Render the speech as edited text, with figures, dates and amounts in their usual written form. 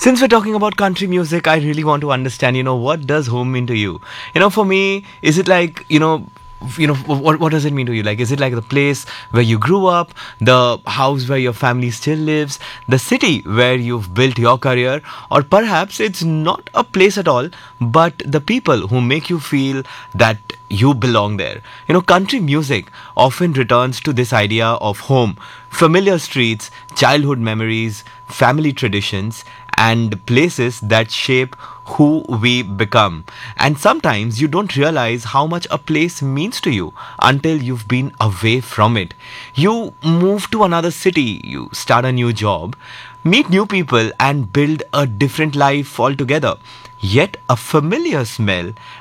Since we're talking about country music, I really want to understand, what does home mean to you? For me, is it like, what does it mean to you? Like, is it like the place where you grew up, the house where your family still lives, the city where you've built your career, or perhaps it's not a place at all, but the people who make you feel that you belong there. Country music often returns to this idea of home, familiar streets, childhood memories, family traditions, and places that shape who we become. And sometimes you don't realize how much a place means to you until you've been away from it. You move to another city, you start a new job, meet new people, and build a different life altogether. Yet a familiar smell